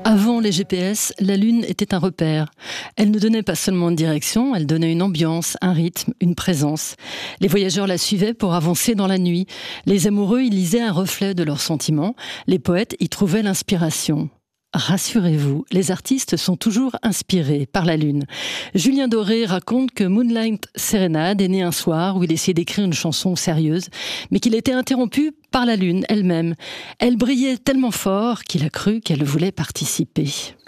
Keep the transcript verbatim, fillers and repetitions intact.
Avant les G P S, la Lune était un repère. Elle ne donnait pas seulement une direction, elle donnait une ambiance, un rythme, une présence. Les voyageurs la suivaient pour avancer dans la nuit. Les amoureux y lisaient un reflet de leurs sentiments. Les poètes y trouvaient l'inspiration. Rassurez-vous, les artistes sont toujours inspirés par la Lune. Julien Doré raconte que Moonlight Serenade est né un soir où il essayait d'écrire une chanson sérieuse, mais qu'il a été interrompu par la Lune elle-même. Elle brillait tellement fort qu'il a cru qu'elle voulait participer.